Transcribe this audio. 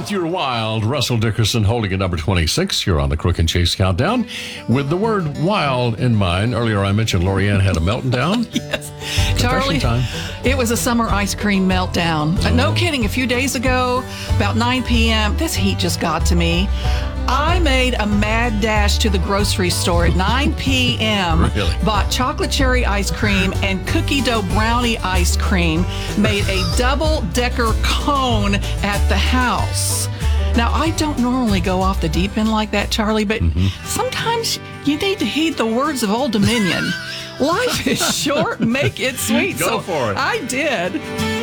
with your wild Russell Dickerson holding at number 26. You're on the Crook and Chase Countdown with the word wild in mind. Earlier I mentioned Lorianne had a meltdown. Yes. Charlie, time. it was a summer ice cream meltdown. No kidding. A few days ago, about 9 p.m., this heat just got to me. I made a mad dash to the grocery store at 9 p.m. Really? Bought chocolate cherry ice cream and cookie dough brownie ice cream. Made a double-decker cone at the house. Now, I don't normally go off the deep end like that, Charlie, but sometimes you need to heed the words of Old Dominion. Life is short, make it sweet. Go for it. I did.